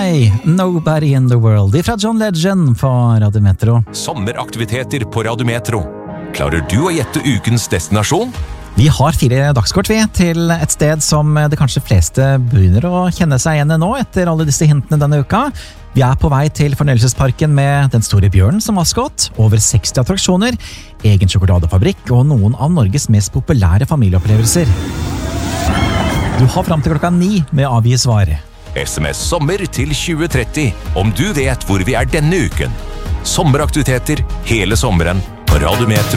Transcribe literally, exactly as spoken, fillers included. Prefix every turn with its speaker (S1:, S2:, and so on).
S1: Fly, Nobody in the World, ifra John Legend på Radio Metro.
S2: Sommeraktiviteter på Radio Metro. Klarer du å gjette ukens destinasjon?
S1: Vi har fire dagskort vi, til et sted som det kanskje fleste begynner å kjenne seg igjen i nå, etter alle disse hintene denne uka. Vi er på vei til fornøyelsesparken med Den store bjørnen som maskot, over seksti attraksjoner, egen sjokoladefabrikk og noen av Norges mest populære familieopplevelser. Du har frem til klokka ni med å avgi svar.
S2: S M S sommer til tjue tretti om du vet hvor vi er denne uken. Sommeraktiviteter hele sommeren på Radio Metro.